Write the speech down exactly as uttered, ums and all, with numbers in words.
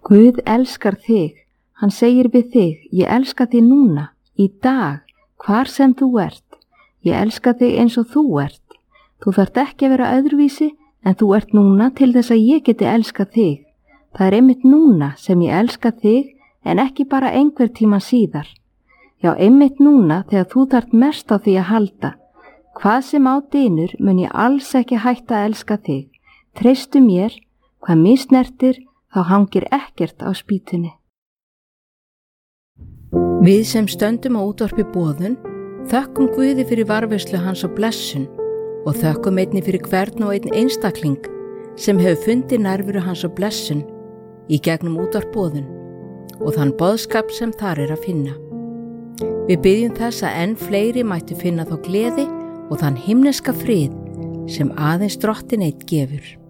Guð elskar þig. Hann segir við þig, ég elska þig núna, í dag, hvar sem þú ert. Ég elska þig eins og þú ert. Þú þarft ekki að vera öðruvísi en þú ert núna til þess að ég geti elskað þig. Það er einmitt núna sem ég elska þig en ekki bara einhver tíma síðar. Já, einmitt núna þegar þú þarft mest á því að halda. Hvað sem á dynur mun ég alls ekki hætta að elska þig. Treystu mér, hvað misnertir, þá hangir ekkert á spýtunni. Við sem stöndum á útvarpi boðun, þökkum Guði fyrir varðveislu hans og blessun og þökkum einni fyrir hvern og einn einstakling sem hefur fundið nærveru hans og blessun í gegnum útvarp boðun og þann boðskap sem þar er að finna. Við byggjum þess að enn fleiri mættu finna þá gleði og þann himneska frið sem aðeins Drottinn einn gefur.